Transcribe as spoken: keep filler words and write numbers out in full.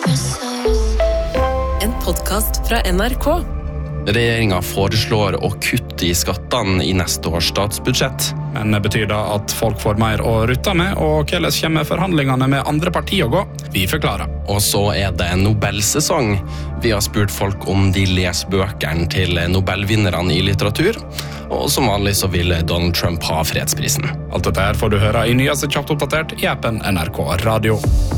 En podcast fra N R K. Regjeringen foreslår å kutte i skattene i neste års statsbudsjett. Men det betyr da at folk får mer å rutte med, og hvordan kommer forhandlingene med andre partier å gå? Vi forklarer. Og så er det Nobelsesong. Vi har spurt folk om de leser bøkene til Nobelvinnerne i litteratur, og som vanlig så vil Donald Trump ha fredsprisen. Alt dette her får du høre i nyeste kjapt oppdatert i appen N R K Radio.